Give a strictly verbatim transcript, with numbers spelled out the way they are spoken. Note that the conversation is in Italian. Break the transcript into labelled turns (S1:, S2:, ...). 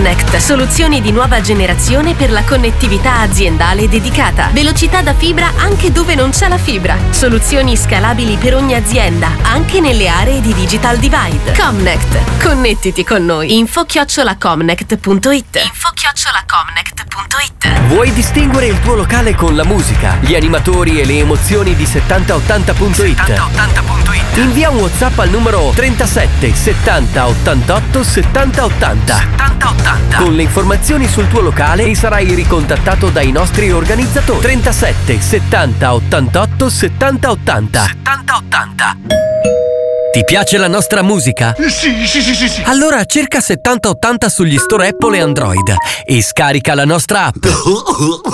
S1: Comnect, soluzioni di nuova generazione per la connettività aziendale dedicata. Velocità da fibra anche dove non c'è la fibra. Soluzioni scalabili per ogni azienda, anche nelle aree di Digital Divide. Comnect. Connettiti con noi. Info chiocciola comnect punto it. Info chiocciola comnect punto it.
S2: Vuoi distinguere il tuo locale con la musica, gli animatori e le emozioni di settanta ottanta punto it? settanta ottanta punto it. Invia un WhatsApp al numero trentasette settanta ottantotto settanta ottanta. settanta ottanta. Con le informazioni sul tuo locale e sarai ricontattato dai nostri organizzatori. trentasette settanta ottantotto settanta ottanta. settanta ottanta. Ti piace la nostra musica?
S3: Sì, sì, sì, sì, sì.
S2: Allora cerca settanta ottanta sugli store Apple e Android e scarica la nostra app.